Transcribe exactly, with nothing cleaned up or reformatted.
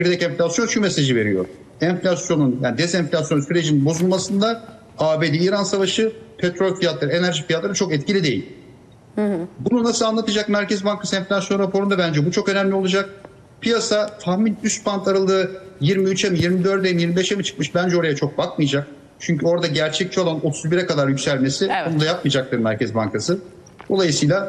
çekirdek enflasyon şu mesajı veriyor. Enflasyonun, yani dezenflasyon sürecinin bozulmasında A B D-İran savaşı, petrol fiyatları, enerji fiyatları çok etkili değil. Hı hı. Bunu nasıl anlatacak Merkez Bankası enflasyon raporunda, bence bu çok önemli olacak. Piyasa tahmin üst bant aralığı yirmi üçe mi, yirmi dörde mi, yirmi beşe mi çıkmış, bence oraya çok bakmayacak. Çünkü orada gerçekçi olan otuz bire kadar yükselmesi, Evet. bunu da yapmayacaktır Merkez Bankası. Dolayısıyla